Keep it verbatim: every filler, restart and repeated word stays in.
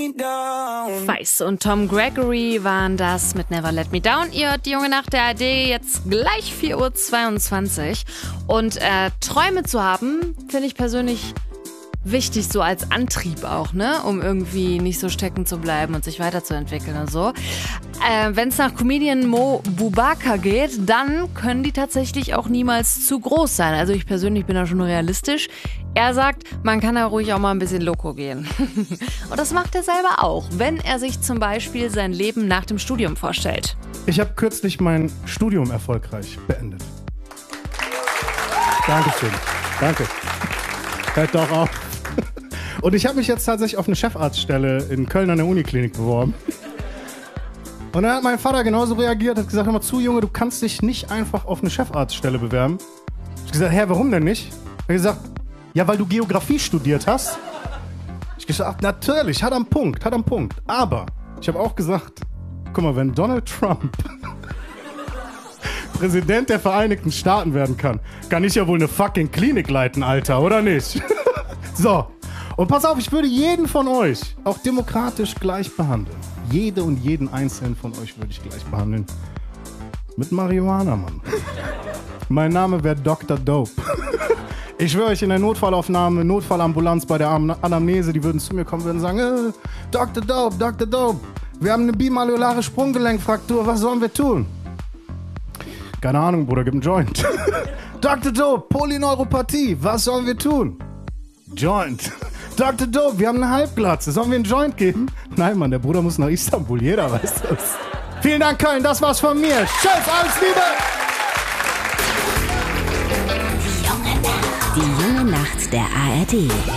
Weiss und Tom Gregory waren das mit Never Let Me Down. Ihr hört die Junge Nacht der A R D, jetzt gleich vier Uhr zweiundzwanzig. Und äh, Träume zu haben, finde ich persönlich wichtig, so als Antrieb auch, ne? Um irgendwie nicht so stecken zu bleiben und sich weiterzuentwickeln und so. Äh, Wenn es nach Comedian Mo Bubaka geht, dann können die tatsächlich auch niemals zu groß sein. Also ich persönlich bin da schon realistisch. Er sagt, man kann da ruhig auch mal ein bisschen loco gehen. Und das macht er selber auch, wenn er sich zum Beispiel sein Leben nach dem Studium vorstellt. Ich habe kürzlich mein Studium erfolgreich beendet. Dankeschön. Danke. Hört doch auf. Und ich habe mich jetzt tatsächlich auf eine Chefarztstelle in Köln an der Uniklinik beworben. Und dann hat mein Vater genauso reagiert, hat gesagt, hör mal zu, Junge, du kannst dich nicht einfach auf eine Chefarztstelle bewerben. Ich habe gesagt, hä, warum denn nicht? Er hat gesagt, ja, weil du Geografie studiert hast. Ich habe gesagt, natürlich, hat am Punkt, hat am Punkt. Aber ich habe auch gesagt, guck mal, wenn Donald Trump Präsident der Vereinigten Staaten werden kann, kann ich ja wohl eine fucking Klinik leiten, Alter, oder nicht? So, und pass auf, ich würde jeden von euch auch demokratisch gleich behandeln. Jede und jeden einzelnen von euch würde ich gleich behandeln. Mit Marihuana, Mann. Mein Name wäre Doktor Dope. Ich schwöre euch, in der Notfallaufnahme, Notfallambulanz bei der Anamnese, die würden zu mir kommen, würden sagen, äh, Doktor Dope, Doktor Dope, wir haben eine bimalleolare Sprunggelenkfraktur, was sollen wir tun? Keine Ahnung, Bruder, gib einen Joint. Doktor Dope, Polyneuropathie, was sollen wir tun? Joint. Doktor Dope, wir haben eine Halbglatze, sollen wir einen Joint geben? Nein, Mann, der Bruder muss nach Istanbul, jeder weiß das. Vielen Dank, Köln, das war's von mir. Tschüss, alles Liebe! Die junge Nacht der A R D.